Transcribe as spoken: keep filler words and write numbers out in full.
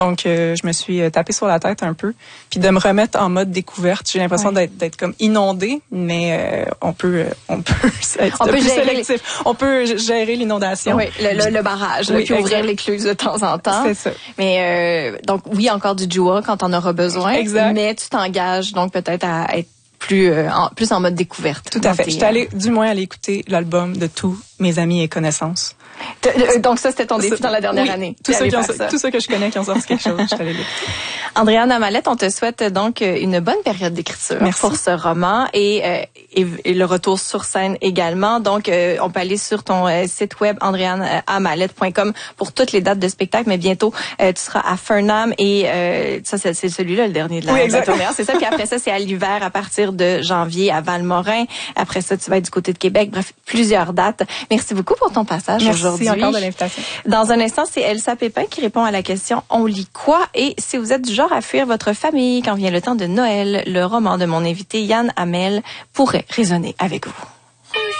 Donc, euh, je me suis tapé sur la tête un peu, puis de me remettre en mode découverte. J'ai l'impression ouais. d'être, d'être comme inondée, mais euh, on peut, on peut être on peut plus gérer sélectif. Les... On peut gérer l'inondation. Oui, le, le, le barrage, oui, là, puis ouvrir l'écluse de temps en temps. C'est ça. Mais euh, donc oui, encore du Jua quand on aura besoin. Exact. Mais tu t'engages donc peut-être à être plus, euh, en, plus en mode découverte. Tout à fait. J'étais allée, du moins, aller écouter l'album de tous mes amis et connaissances. Donc ça, c'était ton défi dans la dernière oui, année. Tous ceux, qui ont, tous ceux que je connais qui ont sorti quelque chose, je suis allée l'écouter. Andréane Amalette, on te souhaite donc une bonne période d'écriture Merci. pour ce roman et, euh, et, et le retour sur scène également. Donc, euh, on peut aller sur ton euh, site web andréane amalette point com pour toutes les dates de spectacle, mais bientôt, euh, tu seras à Fernam et euh, ça, c'est, c'est celui-là, le dernier de la, oui, de la tournée. C'est ça, puis après ça, c'est à l'hiver à partir de janvier à Valmorin. Après ça, tu vas être du côté de Québec. Bref, plusieurs dates. Merci beaucoup pour ton passage Merci aujourd'hui. Merci encore de l'invitation. Dans un instant, c'est Elsa Pépin qui répond à la question « On lit quoi ?» Et si vous êtes du genre à fuir votre famille quand vient le temps de Noël, le roman de mon invité Yann Hamel pourrait résonner avec vous.